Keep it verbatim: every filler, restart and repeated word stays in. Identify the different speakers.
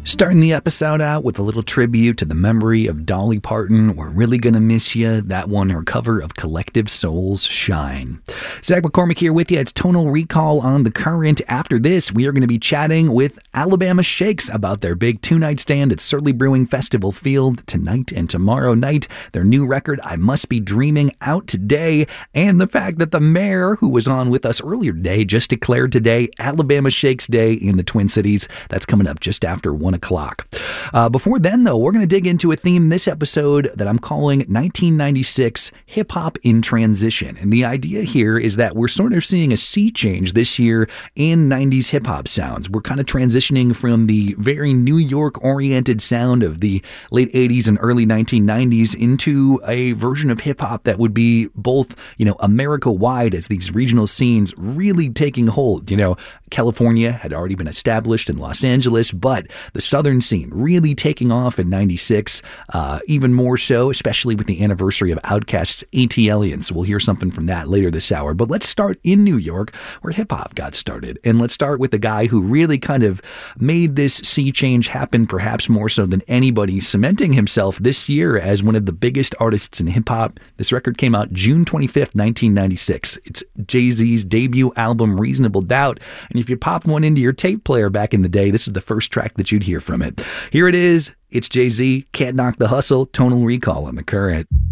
Speaker 1: Starting the episode out with a little tribute to the memory of Dolly Parton. We're really gonna miss you. That one, her cover of Collective Soul's Shine. Zach McCormick here with you. It's Tonal Recall on The Current. After this, we are going to be chatting with Alabama Shakes about their big two-night stand at Surly Brewing Festival Field tonight and tomorrow night. Their new record, I Must Be Dreaming, out today. And the fact that the mayor, who was on with us earlier today, just declared today Alabama Shakes Day in the Twin Cities. That's coming up just after one o'clock. Uh, before then, though, we're going to dig into a theme this episode that I'm calling nineteen ninety-six Hip-Hop in Transition. And the idea here is that we're sort of seeing a sea change this year in nineties hip-hop sounds. We're kind of transitioning from the very New York-oriented sound of the late eighties and early nineteen nineties into a version of hip-hop that would be both, you know, America-wide as these regional scenes really taking hold. You know, California had already been established in Los Angeles, but the Southern scene really taking off in ninety-six, uh, even more so, especially with the anniversary of Outkast's ATLiens. So we'll hear something from that later this hour. But let's start in New York, where hip-hop got started. And let's start with the guy who really kind of made this sea change happen, perhaps more so than anybody, cementing himself this year as one of the biggest artists in hip-hop. This record came out June twenty-fifth, nineteen ninety-six. It's Jay-Z's debut album, Reasonable Doubt. And if you pop one into your tape player back in the day, this is the first track that you'd hear from it. Here it is. It's Jay-Z, Can't Knock the Hustle, Tonal Recall on The Current.